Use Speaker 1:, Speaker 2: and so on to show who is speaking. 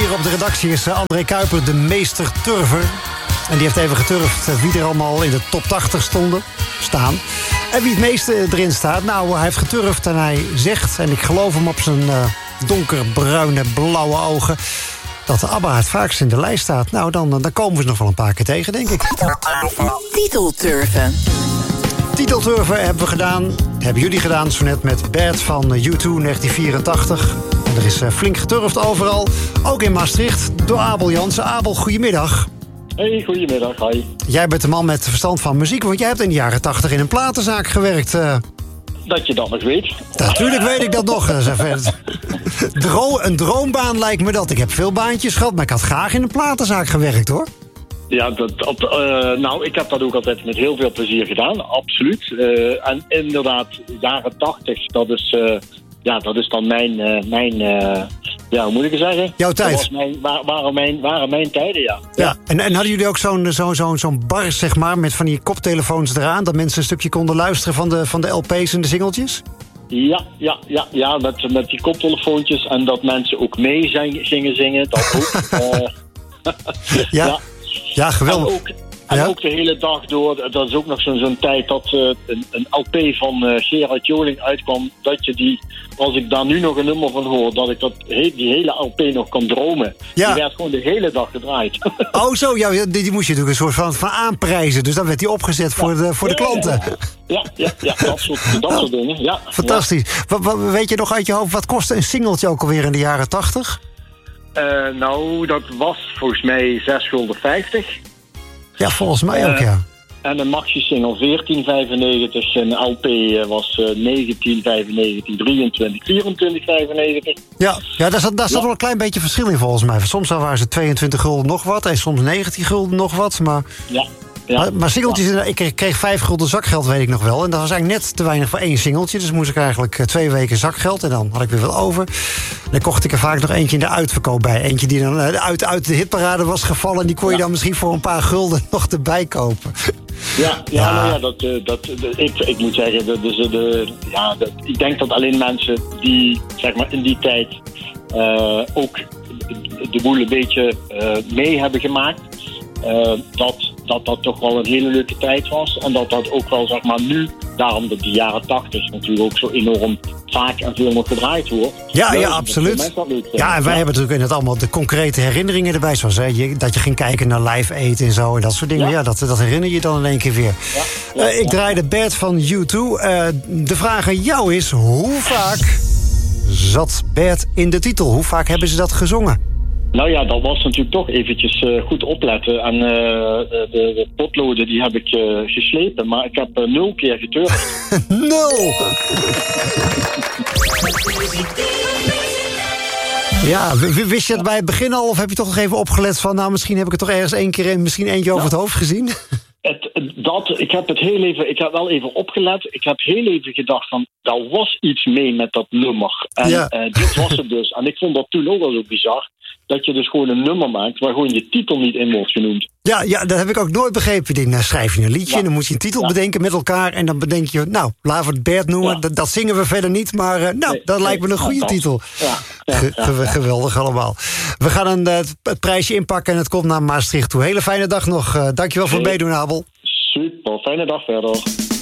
Speaker 1: hier op de redactie is André Kuiper, de meester turver. En die heeft even geturfd wie er allemaal in de top 80 staan. En wie het meeste erin staat. Nou, hij heeft geturfd en hij zegt, en ik geloof hem op zijn donkerbruine, blauwe ogen, dat de ABBA het vaakst in de lijst staat. Nou, dan komen we ze nog wel een paar keer tegen, denk ik.
Speaker 2: Titelturven.
Speaker 1: Titelturven hebben we gedaan. Hebben jullie gedaan, zo net met Bert van U2 1984. En er is flink geturfd overal. Ook in Maastricht door Abel Jansen. Abel, goedemiddag.
Speaker 3: Hey, goedemiddag, hi.
Speaker 1: Jij bent de man met verstand van muziek, want jij hebt in de jaren 80 in een platenzaak gewerkt.
Speaker 3: Dat je dat nog weet.
Speaker 1: Natuurlijk weet ik dat nog. Een droombaan lijkt me dat. Ik heb veel baantjes gehad, maar ik had graag in een platenzaak gewerkt, hoor.
Speaker 3: Ja, nou, ik heb dat ook altijd met heel veel plezier gedaan, absoluut. En inderdaad, jaren 80, dat is dan mijn hoe moet ik het zeggen?
Speaker 1: Jouw tijd.
Speaker 3: Dat waren mijn tijden, ja.
Speaker 1: Ja. En hadden jullie ook zo'n bar, zeg maar, met van die koptelefoons eraan, dat mensen een stukje konden luisteren van de LP's en de singeltjes?
Speaker 3: Ja, met die koptelefoontjes en dat mensen ook mee gingen zingen, dat ook.
Speaker 1: Ja, geweldig.
Speaker 3: En ook de hele dag door, dat is ook nog zo'n tijd dat een LP van Gerard Joling uitkwam, dat je die, als ik daar nu nog een nummer van hoor, dat ik die hele LP nog kan dromen.
Speaker 1: Ja. Die
Speaker 3: werd gewoon de hele dag gedraaid.
Speaker 1: Oh zo, ja, die moest je natuurlijk een soort van aanprijzen, dus dan werd die opgezet voor de klanten.
Speaker 3: Ja, dat soort dingen, ja.
Speaker 1: Fantastisch. Ja. Weet je nog uit je hoofd, wat kostte een singeltje ook alweer in de jaren 80?
Speaker 3: Nou, dat was volgens mij 6,50 €.
Speaker 1: Ja, volgens mij ook, ja.
Speaker 3: En een maxi-single 14,95. En een LP was 19,95, 23, 24,95.
Speaker 1: Ja, daar zat wel een klein beetje verschil in volgens mij. Soms waren ze 22 gulden nog wat en soms 19 gulden nog wat. Maar, maar singeltjes, ik kreeg 5 gulden zakgeld, weet ik nog wel. En dat was eigenlijk net te weinig voor 1 singeltje. Dus moest ik eigenlijk 2 weken zakgeld en dan had ik weer wel over. Dan kocht ik er vaak nog eentje in de uitverkoop bij. Eentje die dan uit de hitparade was gevallen. En die kon je dan misschien voor een paar gulden nog erbij kopen.
Speaker 3: Ik moet zeggen, ik denk dat alleen mensen die, zeg maar, in die tijd ook de boel een beetje mee hebben gemaakt, dat toch wel een hele leuke tijd was. En dat ook wel, zeg maar, nu, daarom dat die jaren 80 natuurlijk ook zo enorm vaak en veel nog gedraaid wordt.
Speaker 1: Ja, absoluut. Ja, en wij hebben natuurlijk inderdaad allemaal de concrete herinneringen erbij. Zoals dat je ging kijken naar live eten en zo en dat soort dingen. Ja, dat herinner je dan in één keer weer. Ik draaide Bert van U2. De vraag aan jou is, hoe vaak zat Bert in de titel? Hoe vaak hebben ze dat gezongen?
Speaker 3: Nou ja, dat was natuurlijk toch eventjes goed opletten. En de potloden die heb ik geslepen, maar ik heb 0 keer geturfd.
Speaker 1: 0! Ja, wist je het bij het begin al, of heb je toch nog even opgelet van, nou, misschien heb ik het toch ergens 1 keer en misschien eentje over het hoofd gezien?
Speaker 3: Ik heb wel even opgelet. Ik heb heel even gedacht van, daar was iets mee met dat nummer. En dit was het dus. En ik vond dat toen ook wel zo bizar, dat je dus gewoon een nummer maakt waar gewoon je titel niet in wordt genoemd. Ja,
Speaker 1: dat heb ik ook nooit begrepen. Dan schrijf je een liedje en dan moet je een titel bedenken met elkaar. En dan bedenk je, nou, laten we het Bert noemen. Ja. Dat zingen we verder niet, maar dat lijkt me een goede titel. Geweldig allemaal. We gaan het prijsje inpakken en het komt naar Maastricht toe. Hele fijne dag nog. Dankjewel voor het meedoen, Abel.
Speaker 3: Super, fijne dag verder.